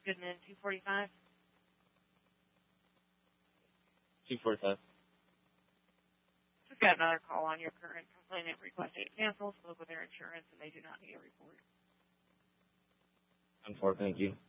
Goodman, 245. 245. Just got another call on your current complainant requesting it cancel. Spoke with their insurance, and they do not need a report. 10-4, thank you.